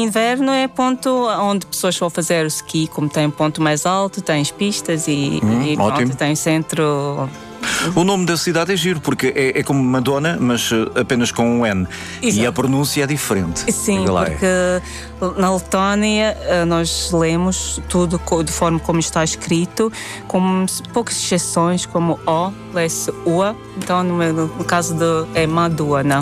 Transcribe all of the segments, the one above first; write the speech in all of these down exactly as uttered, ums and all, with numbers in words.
inverno é ponto onde pessoas vão fazer o ski, como tem um ponto mais alto, tens pistas e, hum, e pronto, tem centro. O nome da cidade é giro, porque é, é como Madonna, mas apenas com um N. Exato. E a pronúncia é diferente. Sim, porque na Letónia nós lemos tudo de forma como está escrito, com poucas exceções, como O, lê-se Ua. Então, no, no caso de é Madonna.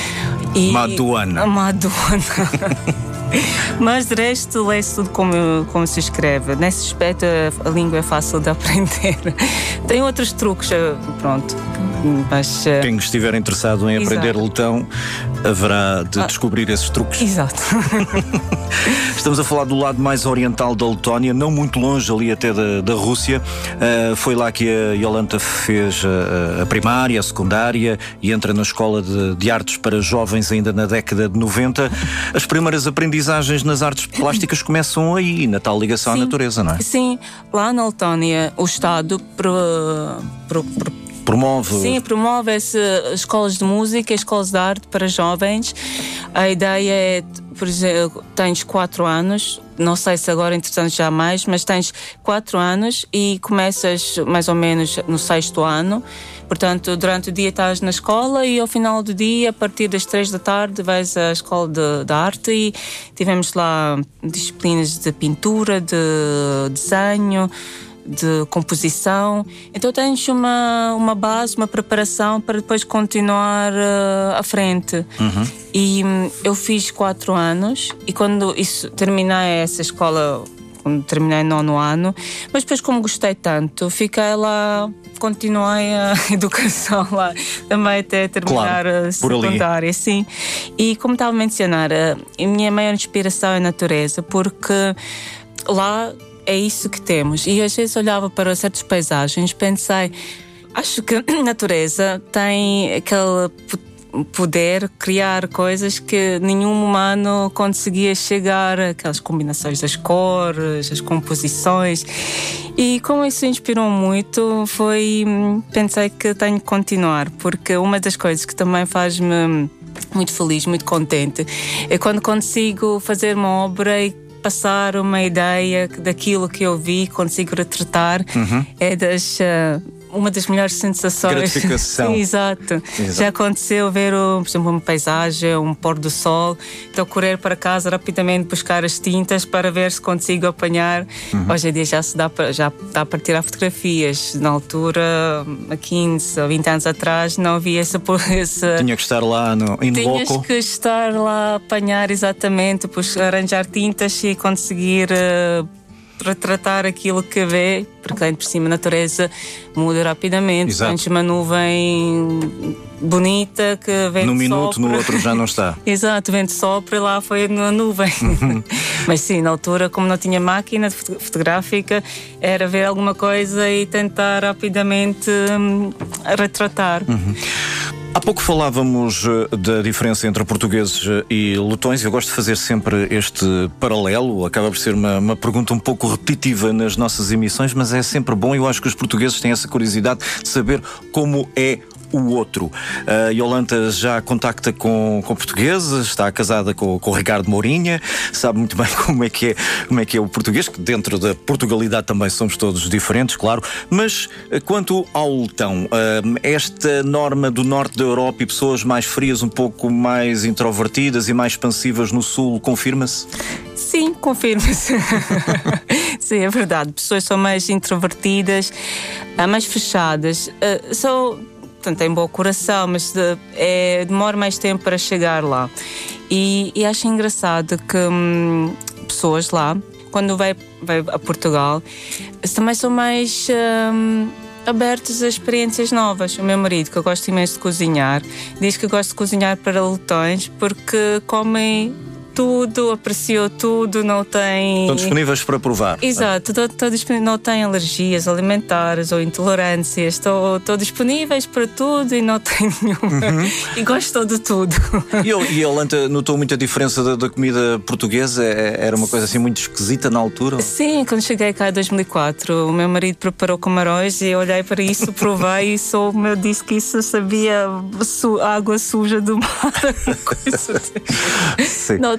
E, Madonna. Madonna. Mas de resto, lê-se tudo como, como se escreve. Nesse aspecto, a língua é fácil de aprender. Tem outros truques, pronto. Mas, quem estiver interessado em aprender exato. letão haverá de descobrir esses truques. Exato. Estamos a falar do lado mais oriental da Letónia, não muito longe ali até da, da Rússia. Uh, foi lá que a Jolanta fez a, a primária, a secundária e entra na escola de, de artes para jovens ainda na década de noventa. As primeiras aprendizagens nas artes plásticas começam aí, na tal ligação Sim. à natureza, não é? Sim, lá na Letónia o Estado pro, pro, pro, promove. Sim, promove esse, escolas de música, escolas de arte para jovens. A ideia é, por exemplo, tens quatro anos, não sei se agora entretanto já mais, mas tens quatro anos e começas mais ou menos no sexto ano. Portanto, durante o dia estás na escola e ao final do dia, a partir das três da tarde, vais à escola de, de arte e tivemos lá disciplinas de pintura, de desenho, de composição. Então tens uma, uma base, uma preparação para depois continuar uh, à frente. Uhum. E um, eu fiz quatro anos e quando isso, terminei essa escola, quando terminei nono ano, mas depois como gostei tanto, fiquei lá, continuei a educação lá também até terminar claro, a secundária, sim. E como estava a mencionar, a minha maior inspiração é a natureza, porque lá é isso que temos. E às vezes olhava para certas paisagens, pensei, acho que a natureza tem aquele poder criar coisas que nenhum humano conseguia chegar, aquelas combinações das cores, as composições. E como isso inspirou muito, foi, pensei que tenho que continuar, porque uma das coisas que também faz-me muito feliz, muito contente, é quando consigo fazer uma obra e passar uma ideia daquilo que eu vi, consigo retratar. Uhum. É das... Uh, uma das melhores sensações. Gratificação. Sim, exato. exato. Já aconteceu ver, por exemplo, uma paisagem, um pôr do sol, então correr para casa rapidamente buscar as tintas para ver se consigo apanhar. Uhum. Hoje em dia já se dá para, já dá para tirar fotografias. Na altura, há quinze ou vinte anos atrás, não havia essa... essa... Tinha que estar lá no in loco. Tinhas que estar lá a apanhar exatamente, depois arranjar tintas e conseguir... Uh, retratar aquilo que vê, porque ainda por cima a natureza muda rapidamente. Tens uma nuvem bonita que vem num de minuto, sopra. no outro já não está. Exato, vento sopra e lá foi na nuvem. Mas sim, na altura, como não tinha máquina fotográfica, era ver alguma coisa e tentar rapidamente hum, retratar. Uhum. Há pouco falávamos da diferença entre portugueses e letões. Eu gosto de fazer sempre este paralelo. Acaba por ser uma, uma pergunta um pouco repetitiva nas nossas emissões, mas é sempre bom. Eu acho que os portugueses têm essa curiosidade de saber como é o outro. A Jolanta já contacta com, com portugueses, está casada com, com o Ricardo Mourinha, sabe muito bem como é, que é, como é que é o português, que dentro da Portugalidade também somos todos diferentes, claro. Mas quanto ao letão, esta norma do norte da Europa e pessoas mais frias, um pouco mais introvertidas e mais expansivas no sul, confirma-se? Sim, confirma-se. Sim, é verdade. Pessoas são mais introvertidas, mais fechadas. São... Portanto, tem bom coração, mas é, demora mais tempo para chegar lá. E, e acho engraçado que hum, pessoas lá, quando vai, vai a Portugal, também são mais hum, abertos a experiências novas. O meu marido, que eu gosto imenso de cozinhar, diz que gosta de cozinhar para letões porque comem tudo, apreciou tudo, não tem... Estão disponíveis para provar. Exato, estou, estou disponível, não tem alergias alimentares ou intolerâncias, estou, estou disponíveis para tudo e não tenho nenhuma. Uhum. E gostou de tudo. E a Jolanta notou muita diferença da, da comida portuguesa? Era uma coisa assim muito esquisita na altura? Sim, quando cheguei cá em dois mil e quatro, o meu marido preparou camarões e eu olhei para isso, provei e só me disse que isso sabia su- água suja do mar. Coisa assim. Sim. Não,